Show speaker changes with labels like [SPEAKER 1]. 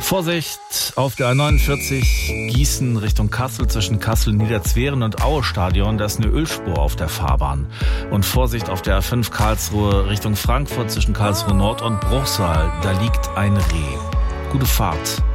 [SPEAKER 1] Vorsicht auf der A49 Gießen Richtung Kassel zwischen Kassel, Niederzweren und Aue-Stadion. Da ist eine Ölspur auf der Fahrbahn. Und Vorsicht auf der A5 Karlsruhe Richtung Frankfurt zwischen Karlsruhe Nord und Bruchsal. Da liegt ein Reh. Gute Fahrt.